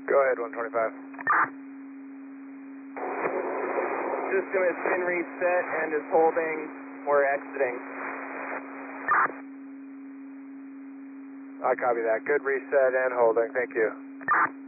Go ahead, 125. System has been reset and is holding. We're exiting. I copy that. Good reset and holding. Thank you.